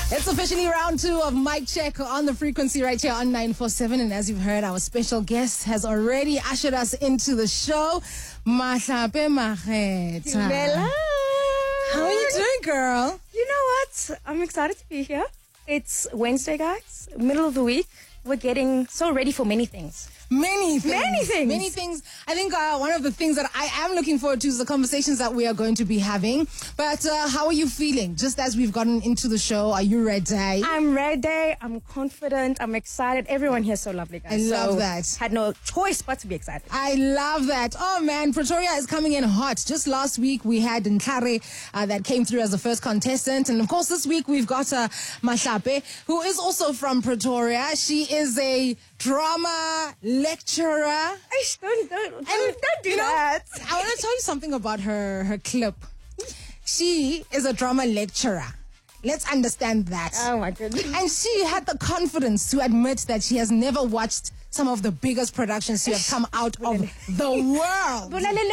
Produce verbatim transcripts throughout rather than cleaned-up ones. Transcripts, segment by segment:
It's officially round two of Mic Check on the frequency right here on nine four seven. And as you've heard, our special guest has already ushered us into the show. Mahlape Mageta. Bella. How are you doing, girl? You know what? I'm excited to be here. It's Wednesday, guys. Middle of the week. We're getting so ready for many things. Many things. Many things. Many things. I think uh, one of the things that I am looking forward to is the conversations that we are going to be having. But uh, how are you feeling? Just as we've gotten into the show, are you ready? I'm ready. I'm confident. I'm excited. Everyone here is so lovely, guys. I love so that. Had no choice but to be excited. I love that. Oh, man, Pretoria is coming in hot. Just last week, we had Ntlare uh, that came through as the first contestant. And, of course, this week, we've got uh, Mahlape, who is also from Pretoria. She is a drama lecturer. Aish, don't, don't, don't, And, don't do you know, that. I want to tell you something about her, her clip. She is a drama lecturer. Let's understand that. Oh, my goodness. And she had the confidence to admit that she has never watched some of the biggest productions to have come out of the world.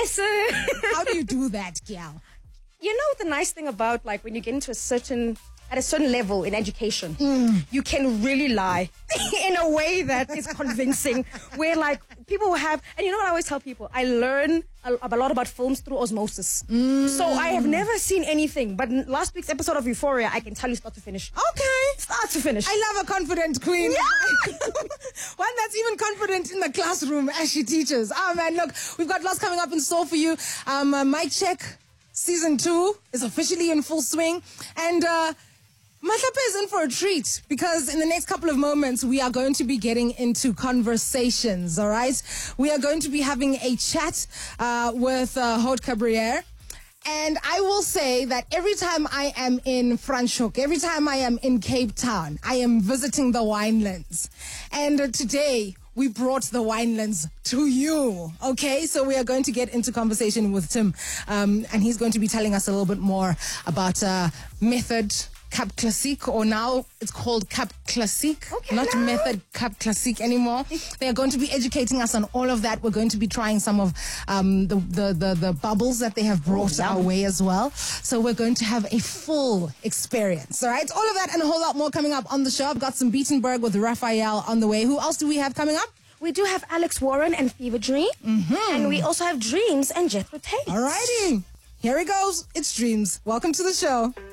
How do you do that, Kiao? You know the nice thing about, like, when you get into a certain... at a certain level in education, mm. you can really lie in a way that is convincing, where like people have, and you know what I always tell people, I learn a, a lot about films through osmosis. Mm. So I have never seen anything, but last week's episode of Euphoria, I can tell you start to finish. Okay. Start to finish. I love a confident queen. Yeah. One that's even confident in the classroom as she teaches. Oh man, look, we've got lots coming up in store for you. Um, uh, Mic Check Season two is officially in full swing. And, uh, Mahlape is in for a treat because in the next couple of moments, we are going to be getting into conversations, all right? We are going to be having a chat uh, with uh, Haute Cabriere. And I will say that every time I am in Franschhoek, every time I am in Cape Town, I am visiting the winelands. And uh, today, we brought the winelands to you, okay? So we are going to get into conversation with Tim. Um, and he's going to be telling us a little bit more about uh, method... Cap Classique, or now it's called Cap Classique, okay, not now. Method Cap Classique anymore. They are going to be educating us on all of that. We're going to be trying some of um, the, the, the, the bubbles that they have brought oh, our way as well. So we're going to have a full experience, all right? All of that and a whole lot more coming up on the show. I've got some Beatenberg with Raphael on the way. Who else do we have coming up? We do have Alex Warren and Fever Dream. Mm-hmm. And we also have Dreams and Jethro Tate. All righty. Here it goes. It's Dreams. Welcome to the show.